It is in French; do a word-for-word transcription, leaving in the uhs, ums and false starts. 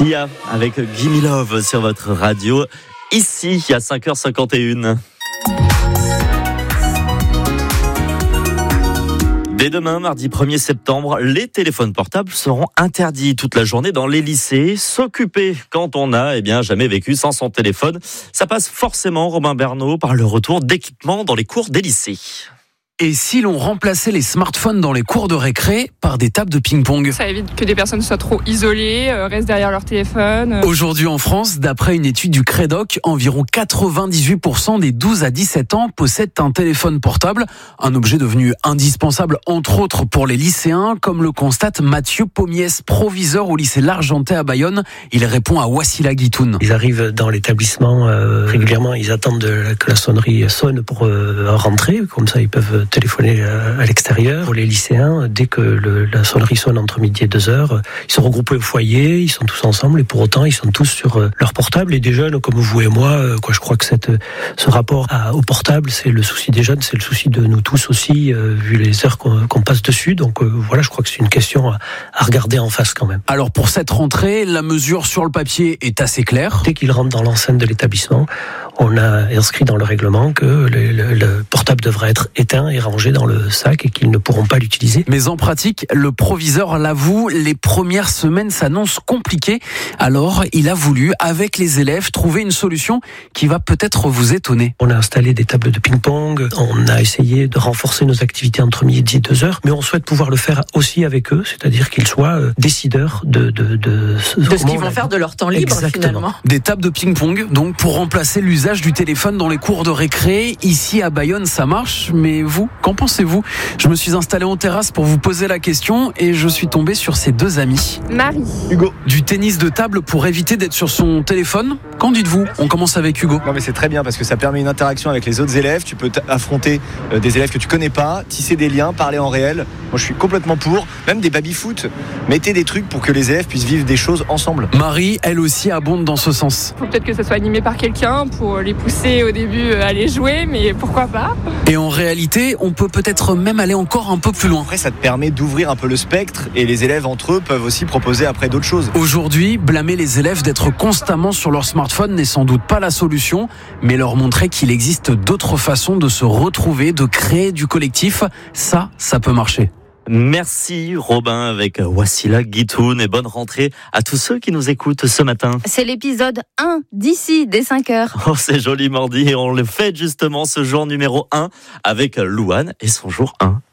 Sia avec Gimme Love sur votre radio, ici à cinq heures cinquante et une. Dès demain, mardi premier septembre, les téléphones portables seront interdits toute la journée dans les lycées. S'occuper quand on n'a eh bien, jamais vécu sans son téléphone, ça passe forcément, Robin Bernot, par le retour d'équipements dans les cours des lycées. Et si l'on remplaçait les smartphones dans les cours de récré par des tables de ping-pong ? Ça évite que des personnes soient trop isolées, euh, restent derrière leur téléphone. Aujourd'hui en France, d'après une étude du Crédoc, environ quatre-vingt-dix-huit pour cent des douze à dix-sept ans possèdent un téléphone portable, un objet devenu indispensable entre autres pour les lycéens, comme le constate Mathieu Pommiès, proviseur au lycée L'Argentais à Bayonne. Il répond à Wassila Guitoun. Ils arrivent dans l'établissement euh, régulièrement, ils attendent de, que la sonnerie sonne pour euh, rentrer, comme ça ils peuvent téléphoner à l'extérieur. Pour les lycéens, dès que le, la sonnerie sonne entre midi et deux heures, ils sont regroupés au foyer, ils sont tous ensemble et pour autant, ils sont tous sur leur portable. Et des jeunes comme vous et moi, quoi, je crois que cette, ce rapport à, au portable, c'est le souci des jeunes, c'est le souci de nous tous aussi, euh, vu les heures qu'on, qu'on passe dessus. Donc euh, voilà, je crois que c'est une question à, à regarder en face quand même. Alors pour cette rentrée, la mesure sur le papier est assez claire. Dès qu'ils rentrent dans l'enceinte de l'établissement, on a inscrit dans le règlement que le, le, le portable devra être éteint et rangé dans le sac et qu'ils ne pourront pas l'utiliser. Mais en pratique, le proviseur l'avoue, les premières semaines s'annoncent compliquées. Alors, il a voulu, avec les élèves, trouver une solution qui va peut-être vous étonner. On a installé des tables de ping-pong, on a essayé de renforcer nos activités entre midi et deux heures, mais on souhaite pouvoir le faire aussi avec eux, c'est-à-dire qu'ils soient décideurs de... De, de, de ce qu'ils vont faire de leur temps libre. Exactement. Finalement. Des tables de ping-pong, donc pour remplacer l'usage du téléphone dans les cours de récré. Ici à Bayonne, ça marche, mais vous, qu'en pensez-vous ? Je me suis installé en terrasse pour vous poser la question et je suis tombé sur ces deux amis. Marie. Hugo. Du tennis de table pour éviter d'être sur son téléphone ? Qu'en dites-vous ? On commence avec Hugo. Non mais c'est très bien parce que ça permet une interaction avec les autres élèves. Tu peux affronter des élèves que tu connais pas, tisser des liens, parler en réel. Moi je suis complètement pour. Même des baby-foot. Mettez des trucs pour que les élèves puissent vivre des choses ensemble. Marie, elle aussi, abonde dans ce sens. Faut peut-être que ça soit animé par quelqu'un pour les pousser au début à aller jouer, mais pourquoi pas ? Et en réalité, on peut peut-être même aller encore un peu plus loin. Après, ça te permet d'ouvrir un peu le spectre et les élèves entre eux peuvent aussi proposer après d'autres choses. Aujourd'hui, blâmer les élèves d'être constamment sur leur smartphone n'est sans doute pas la solution, mais leur montrer qu'il existe d'autres façons de se retrouver, de créer du collectif, ça, ça peut marcher. Merci Robin avec Wassila Guitoun et bonne rentrée à tous ceux qui nous écoutent ce matin. C'est l'épisode un d'ici dès cinq heures. Oh, c'est joliment dit et on le fait justement ce jour numéro un avec Louane et son jour un.